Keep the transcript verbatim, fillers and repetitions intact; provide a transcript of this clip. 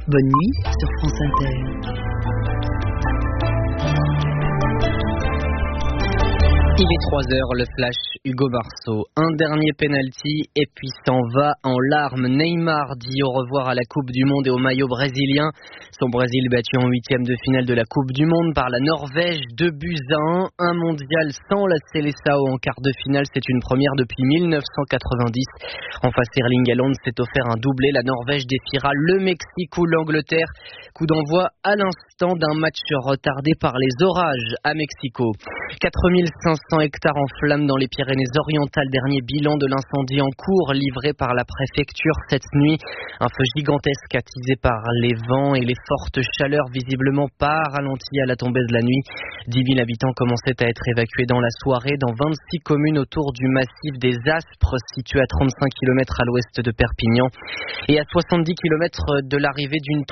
Bonne nuit sur France Inter. Il est trois heures, le flash, Hugo Marceau. Un dernier penalty et puis s'en va en larmes. Neymar dit au revoir à la Coupe du Monde et au maillot brésilien. Son Brésil battu en huitième de finale de la Coupe du Monde par la Norvège, deux buts à un. Un mondial sans la Seleção en quart de finale, c'est une première depuis mille neuf cent quatre-vingt-dix. En face, Erling Haaland s'est offert un doublé. La Norvège défiera le Mexique ou l'Angleterre. Coup d'envoi à l'instant d'un match retardé par les orages à Mexico. quatre mille cinq cents hectares en flammes dans les Pyrénées-Orientales. Dernier bilan de l'incendie en cours livré par la préfecture cette nuit. Un feu gigantesque attisé par les vents et les fortes chaleurs, visiblement pas ralenti à la tombée de la nuit. dix mille habitants commençaient à être évacués dans la soirée dans vingt-six communes autour du massif des Aspres, situé à trente-cinq kilomètres à l'ouest de Perpignan et à soixante-dix kilomètres de l'arrivée d'une